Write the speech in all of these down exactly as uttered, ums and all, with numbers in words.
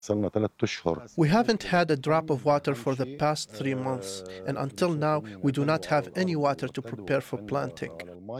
We haven't had a drop of water for the past three months, and until now, we do not have any water to prepare for planting.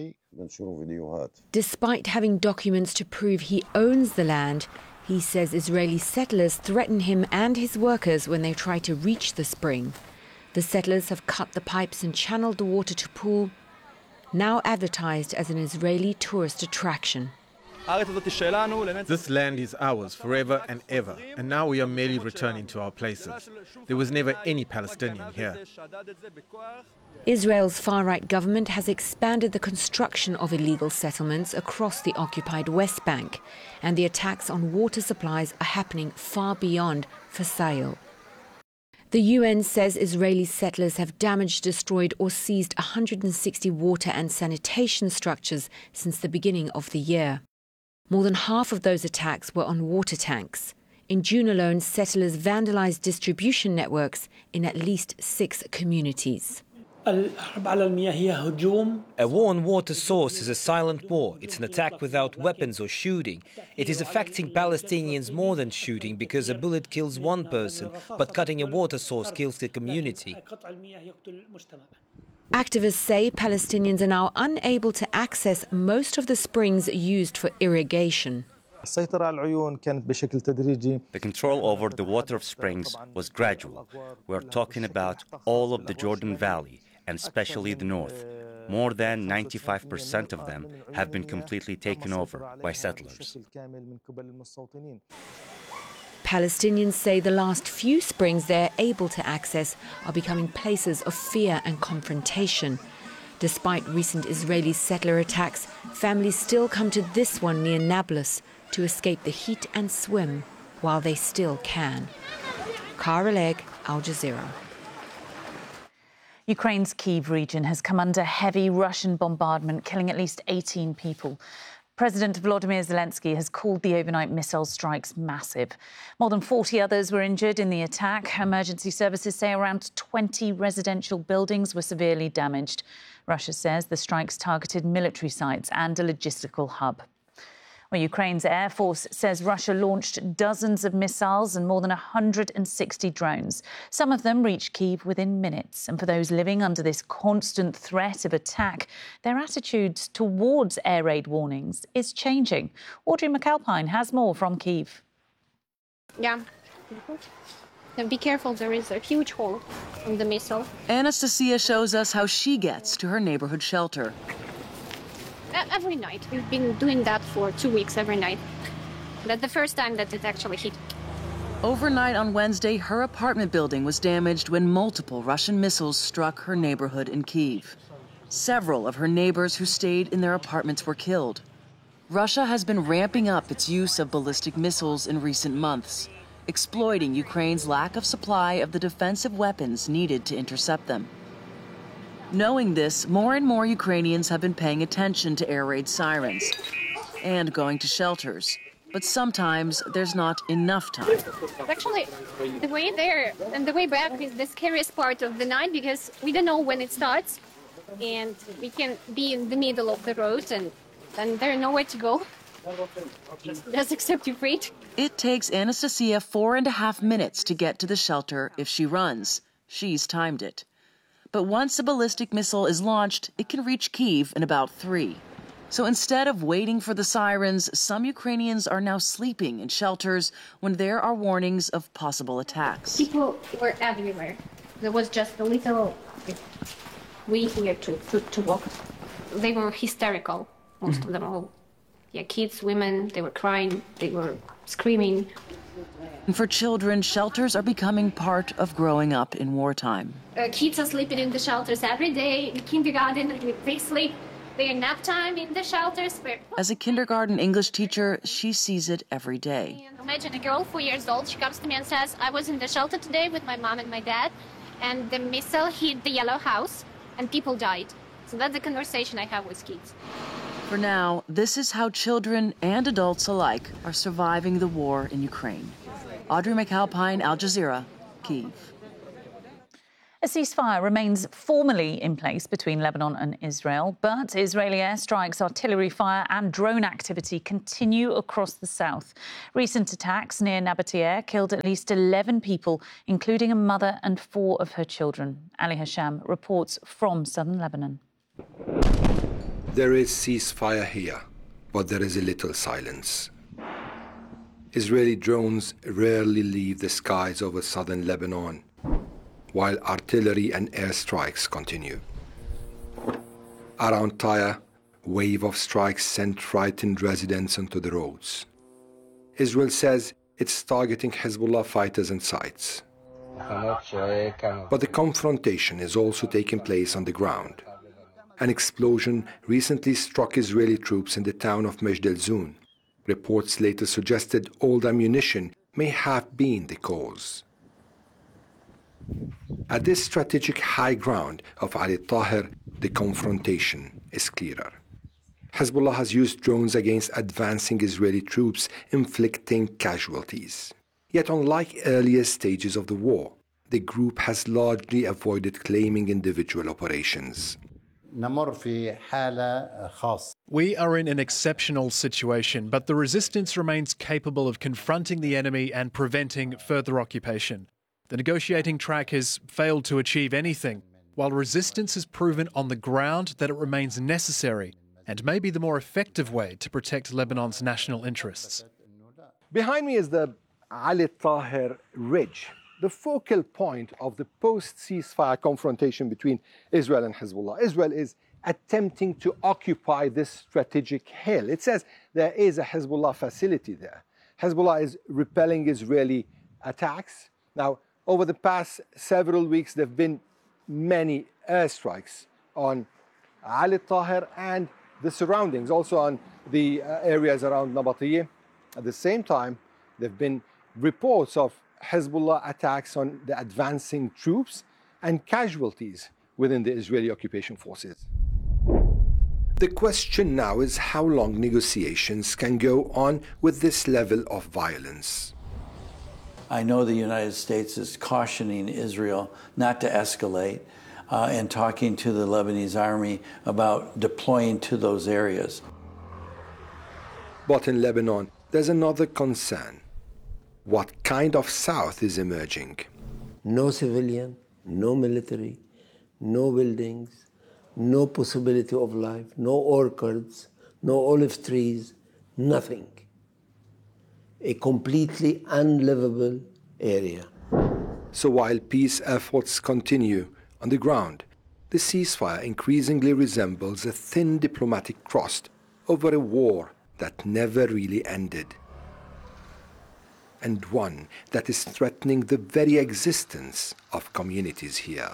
Despite having documents to prove he owns the land, he says Israeli settlers threaten him and his workers when they try to reach the spring. The settlers have cut the pipes and channeled the water to pool, now advertised as an Israeli tourist attraction. This land is ours forever and ever, and now we are merely returning to our places. There was never any Palestinian here. Israel's far-right government has expanded the construction of illegal settlements across the occupied West Bank, and the attacks on water supplies are happening far beyond for sale. The U N says Israeli settlers have damaged, destroyed or seized one hundred sixty water and sanitation structures since the beginning of the year. More than half of those attacks were on water tanks. In June alone, settlers vandalized distribution networks in at least six communities. A war on water source is a silent war. It's an attack without weapons or shooting. It is affecting Palestinians more than shooting, because a bullet kills one person, but cutting a water source kills the community. Activists say Palestinians are now unable to access most of the springs used for irrigation. The control over the water of springs was gradual. We're talking about all of the Jordan Valley, and especially the north. More than ninety-five percent of them have been completely taken over by settlers. Palestinians say the last few springs they're able to access are becoming places of fear and confrontation. Despite recent Israeli settler attacks, families still come to this one near Nablus to escape the heat and swim while they still can. Cara Legg, Al Jazeera. Ukraine's Kyiv region has come under heavy Russian bombardment, killing at least eighteen people. President Volodymyr Zelensky has called the overnight missile strikes massive. More than forty others were injured in the attack. Emergency services say around twenty residential buildings were severely damaged. Russia says the strikes targeted military sites and a logistical hub. Well, Ukraine's Air Force says Russia launched dozens of missiles and more than one hundred sixty drones. Some of them reached Kyiv within minutes. And for those living under this constant threat of attack, their attitudes towards air raid warnings is changing. Audrey McAlpine has more from Kyiv. Yeah. And be careful, there is a huge hole in the missile. Anastasia shows us how she gets to her neighborhood shelter. Every night. We've been doing that for two weeks every night. That's the first time that it actually hit. Overnight on Wednesday, her apartment building was damaged when multiple Russian missiles struck her neighborhood in Kyiv. Several of her neighbors who stayed in their apartments were killed. Russia has been ramping up its use of ballistic missiles in recent months, exploiting Ukraine's lack of supply of the defensive weapons needed to intercept them. Knowing this, more and more Ukrainians have been paying attention to air raid sirens and going to shelters. But sometimes there's not enough time. Actually, the way there and the way back is the scariest part of the night, because we don't know when it starts, and we can be in the middle of the road and, and there's nowhere to go. Just accept your fate. It takes Anastasia four and a half minutes to get to the shelter if she runs. She's timed it. But once a ballistic missile is launched, it can reach Kyiv in about three. So instead of waiting for the sirens, some Ukrainians are now sleeping in shelters when there are warnings of possible attacks. People were everywhere. There was just a little way here to, to, to walk. They were hysterical, most of them all. Yeah, kids, women, they were crying, they were screaming. And for children, shelters are becoming part of growing up in wartime. Uh, kids are sleeping in the shelters every day. In kindergarten, they sleep their nap time in the shelters. As a kindergarten English teacher, she sees it every day. Imagine a girl, four years old, she comes to me and says, I was in the shelter today with my mom and my dad, and the missile hit the yellow house, and people died. So that's the conversation I have with kids. For now, this is how children and adults alike are surviving the war in Ukraine. Audrey McAlpine, Al Jazeera, Kyiv. A ceasefire remains formally in place between Lebanon and Israel, but Israeli airstrikes, artillery fire and drone activity continue across the south. Recent attacks near Nabatea killed at least eleven people, including a mother and four of her children. Ali Hasham reports from southern Lebanon. There is ceasefire here, but there is a little silence. Israeli drones rarely leave the skies over southern Lebanon, while artillery and airstrikes continue. Around Tyre, a wave of strikes sent frightened residents onto the roads. Israel says it's targeting Hezbollah fighters and sites. But the confrontation is also taking place on the ground. An explosion recently struck Israeli troops in the town of Majd al-Zoun. Reports later suggested old ammunition may have been the cause. At this strategic high ground of Ali Tahir, the confrontation is clearer. Hezbollah has used drones against advancing Israeli troops, inflicting casualties. Yet unlike earlier stages of the war, the group has largely avoided claiming individual operations. We are in an exceptional situation, but the resistance remains capable of confronting the enemy and preventing further occupation. The negotiating track has failed to achieve anything, while resistance has proven on the ground that it remains necessary and may be the more effective way to protect Lebanon's national interests. Behind me is the Ali Tahir Ridge, the focal point of the post-ceasefire confrontation between Israel and Hezbollah. Israel is attempting to occupy this strategic hill. It says there is a Hezbollah facility there. Hezbollah is repelling Israeli attacks. Now, over the past several weeks, there have been many airstrikes on Ali Tahir and the surroundings, also on the uh, areas around Nabatea. At the same time, there have been reports of Hezbollah attacks on the advancing troops and casualties within the Israeli occupation forces. The question now is how long negotiations can go on with this level of violence. I know the United States is cautioning Israel not to escalate uh, and talking to the Lebanese army about deploying to those areas. But in Lebanon, there's another concern. What kind of South is emerging? No civilian, no military, no buildings, no possibility of life, no orchards, no olive trees, nothing. A completely unlivable area. So while peace efforts continue on the ground, the ceasefire increasingly resembles a thin diplomatic crust over a war that never really ended, and one that is threatening the very existence of communities here.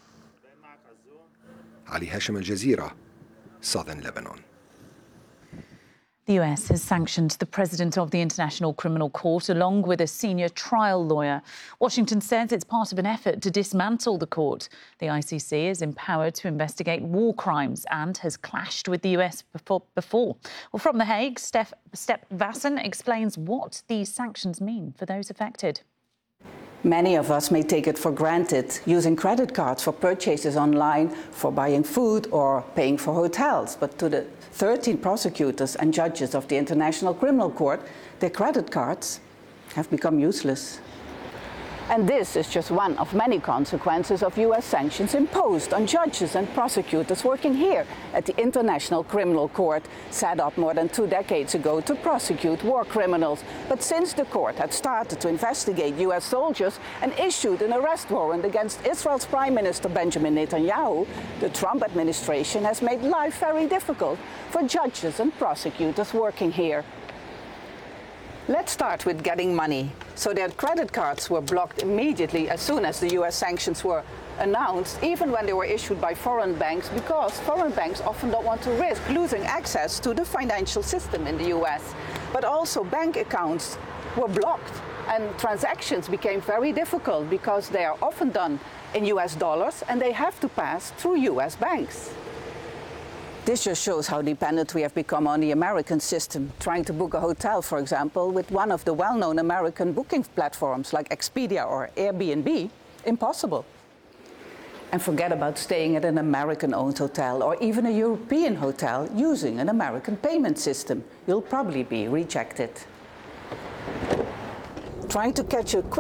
Ali Hasham, Al Jazeera, Southern Lebanon. The U S has sanctioned the president of the International Criminal Court along with a senior trial lawyer. Washington says it's part of an effort to dismantle the court. The I C C is empowered to investigate war crimes and has clashed with the U S before. before. Well, from The Hague, Steph, Steph Vasson explains what these sanctions mean for those affected. Many of us may take it for granted, using credit cards for purchases online, for buying food or paying for hotels. But to the thirteen prosecutors and judges of the International Criminal Court, their credit cards have become useless. And this is just one of many consequences of U S sanctions imposed on judges and prosecutors working here at the International Criminal Court, set up more than two decades ago to prosecute war criminals. But since the court had started to investigate U S soldiers and issued an arrest warrant against Israel's Prime Minister Benjamin Netanyahu, the Trump administration has made life very difficult for judges and prosecutors working here. Let's start with getting money. So their credit cards were blocked immediately as soon as the U S sanctions were announced, even when they were issued by foreign banks, because foreign banks often don't want to risk losing access to the financial system in the U S. But also bank accounts were blocked and transactions became very difficult because they are often done in U S dollars and they have to pass through U S banks. This just shows how dependent we have become on the American system. Trying to book a hotel, for example, with one of the well-known American booking platforms like Expedia or Airbnb, impossible. And forget about staying at an American-owned hotel or even a European hotel using an American payment system. You'll probably be rejected. Trying to catch a quick